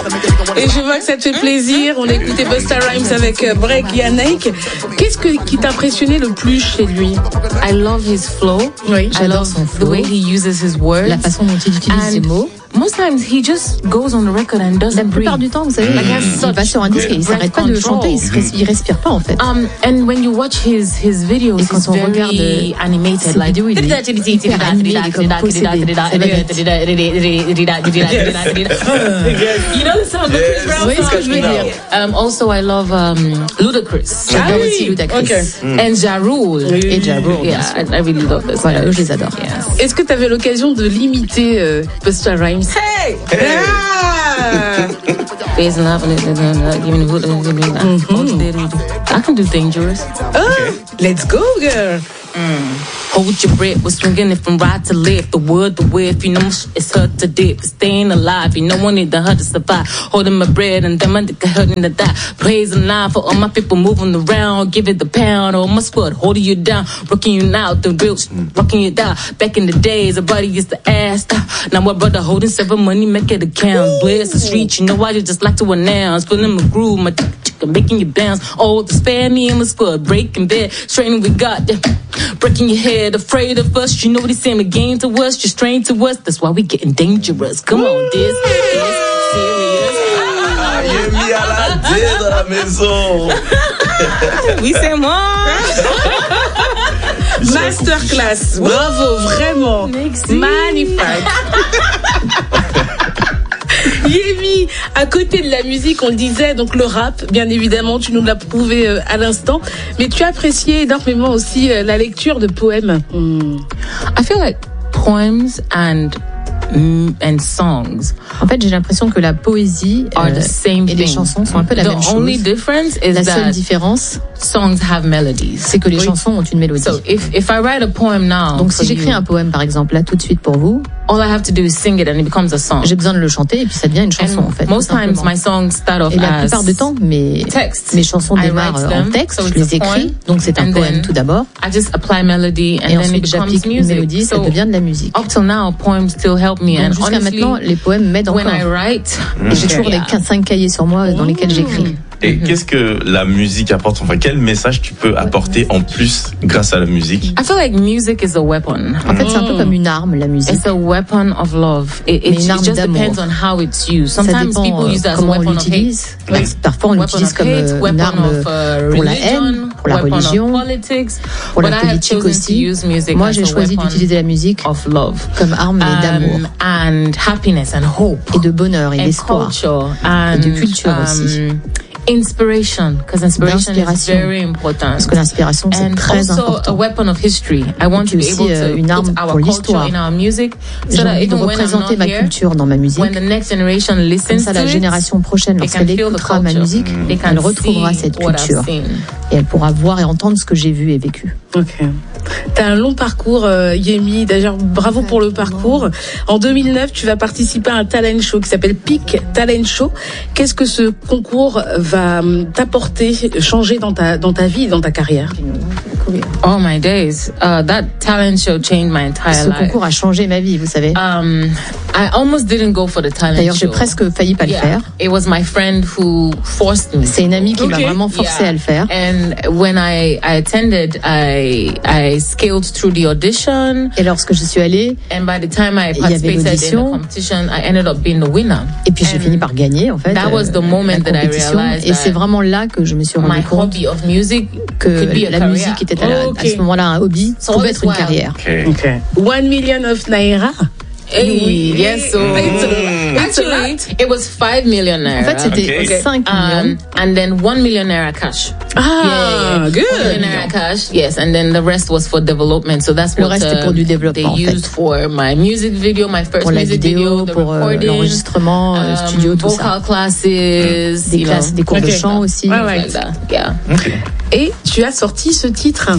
Et je vois que ça te fait plaisir. On a écouté Busta Rhymes avec Break Yannick. Qu'est-ce qui t'a impressionné le plus chez lui? I love his flow. Oui, j'adore son flow. The way he uses his words. La façon dont il utilise ses mots. Most times he just goes on the record and doesn't breathe. La plupart du temps, vous savez, il va sur un disque et il s'arrête pas de chanter, il respire pas en fait. And when you watch his videos, et quand on regarde animated, like vidéos, il est hyper animé, il est comme possédé. You know the song, vous voyez ce que je veux dire. Also, I love Ludacris. J'adore aussi Ludacris. And Ja Rule. Et Ja Rule. Yeah, I really love this. Voilà, eux, je les adore. Est-ce que tu avais l'occasion de l'imiter Busta Rhymes? Hey! I can do Dangerous. Oh, let's go, girl. Hold your breath, we're swinging it from right to left. The word, the whiff, you know it's hurt to death. It's staying alive, you know I need the hurt to survive. Holding my bread and then my dick hurting to die. Praising life for all my people moving around. Give it the pound, all my squad holding you down. Rocking you now, the real rocking you down. Back in the days, everybody used to ask. Now my brother holding 7 money, make it account. Bless the street, you know I just like to announce. Feeling my groove, my chicken making you bounce. Oh, to spare me and my squad, breaking bed. Straining we got them. Breaking your head, afraid of us. You know they saying the game to us, just strange to us. That's why we getting dangerous. Come on, this is serious. Yemi à la D dans la maison. Oui, c'est moi. Masterclass. Bravo, vraiment. Merci. Magnifique. Yemi, à côté de la musique, on le disait, donc le rap, bien évidemment, tu nous l'as prouvé à l'instant, mais tu appréciais énormément aussi la lecture de poèmes. I feel like poems and songs. En fait, j'ai l'impression que la poésie et les chansons sont un peu la même chose. Only difference is la seule différence, songs have melodies. C'est que les chansons ont une mélodie. So if I write a poem now, donc si j'écris un poème par exemple là tout de suite pour vous, all I have to do is sing it and it becomes a song. J'ai besoin de le chanter et puis ça devient une chanson en fait. Most times my songs start off et la plupart du temps mes chansons démarrent en texte, je les écris, donc c'est un poème tout d'abord. I just apply melody and et then ensuite j'applique une mélodie, ça devient de la musique. Up till now, poems still help me. Donc jusqu'à maintenant, les poèmes m'aident encore. Et j'ai toujours les 5 cahiers sur moi dans lesquels j'écris. Et qu'est-ce que la musique apporte? Enfin, quel message tu peux apporter en plus grâce à la musique? I feel like music is a weapon. En fait, c'est un peu comme une arme, la musique. It's a weapon of love. It just depends on how it's used. Sometimes people use that as a weapon of hate. Parfois, on l'utilise comme une arme pour la haine, pour la religion, pour la politique aussi. Moi, j'ai choisi d'utiliser la musique comme arme d'amour, and happiness and hope, et de bonheur et d'espoir, et de culture aussi. Inspiration, because inspiration is very important. Parce que l'inspiration c'est très important. A weapon of history. I want to be able to une arme pour l'histoire. J'ai envie de représenter ma culture dans ma musique. When the next generation listens comme ça, la génération prochaine, lorsqu'elle écoutera ma musique, elle retrouvera cette culture et elle pourra voir et entendre ce que j'ai vu et vécu. Ok. T'as un long parcours, Yemi. D'ailleurs, bravo pour le parcours. En 2009, tu vas participer à un talent show qui s'appelle Peak Talent Show. Qu'est-ce que ce concours va t'apporter, changer dans ta vie et dans ta carrière? Oh my days, that talent show changed my entire life. Ce concours a changé ma vie, vous savez. I almost didn't go for the talent show. D'ailleurs, j'ai presque failli pas le faire. It was my friend who forced me. C'est une amie qui m'a vraiment forcé à le faire. And when I attended, I scaled through the audition. Et lorsque je suis allée, and by the time I participated in the competition, I ended up being the winner. Et puis j'ai fini par gagner en fait. That was the moment that I realized. Et c'est vraiment là que je me suis rendu compte que la musique était à ce moment-là un hobby, pouvait être une carrière. Okay. 1 million of naira. Hey, yes, so actually it was 5 million naira. En fait, c'était 5 millions. And then 1 million naira cash. Good. 1 million naira cash, yes, and then the rest was for development. So that's what they used for my music video, my first music video, the recording, l'enregistrement, studio, tout ça. Vocal classes, des classes, des cours de chant aussi. Like that. Yeah. Et tu as sorti ce titre.